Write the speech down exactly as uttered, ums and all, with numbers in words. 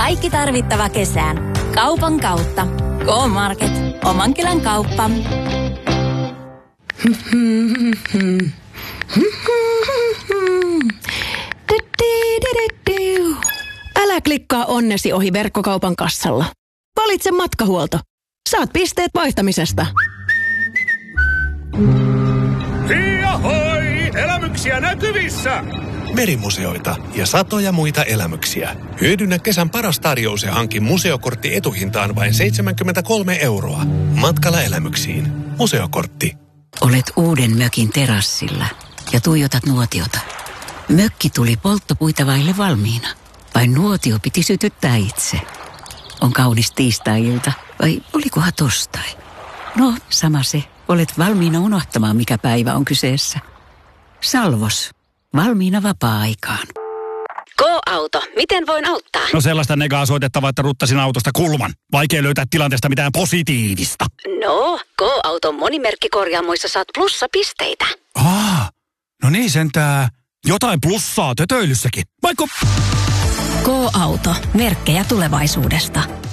Kaikki tarvittava kesään. Kaupan kautta. K-Market. Oman kylän kauppa. Älä klikkaa onnesi ohi verkkokaupan kassalla. Valitse matkahuolto. Saat pisteet vaihtamisesta. Hiihoi! Elämyksiä näkyvissä! Merimuseoita ja satoja muita elämyksiä. Hyödynnä kesän paras tarjous ja hanki museokortti etuhintaan vain seitsemänkymmentäkolme euroa. Matkalla elämyksiin. Museokortti. Olet uuden mökin terassilla ja tuijotat nuotiota. Mökki tuli polttopuita vaille valmiina. Vai nuotio piti sytyttää itse? On kaunis tiistai-ilta, vai olikohan torstai? No, sama se. Olet valmiina unohtamaan, mikä päivä on kyseessä. Salvos. Valmiina vapaa-aikaan. Go-auto. Miten voin auttaa? No sellaista negaa soitettavaa, että ruttasin autosta kulman. Vaikea löytää tilanteesta mitään positiivista. No, Go-auton monimerkkikorjaamoissa saat plussapisteitä. Aa, no niin sentää. Jotain plussaa tötöilyssäkin. Vaikka... K-auto. Merkkejä tulevaisuudesta.